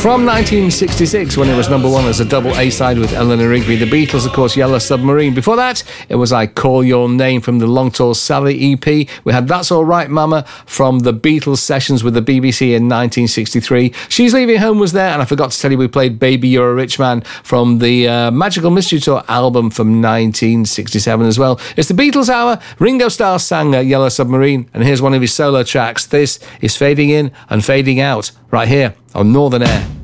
From 1966, when it was number one as a double A-side with Eleanor Rigby. The Beatles, of course, Yellow Submarine. Before that, it was I Call Your Name from the Long Tall Sally EP. We had That's All Right Mama from the Beatles sessions with the BBC in 1963. She's Leaving Home was there, and I forgot to tell you we played Baby You're a Rich Man from the Magical Mystery Tour album from 1967 as well. It's the Beatles Hour. Ringo Starr sang Yellow Submarine, and here's one of his solo tracks. This is Fading In and Fading Out right here on Northern Air.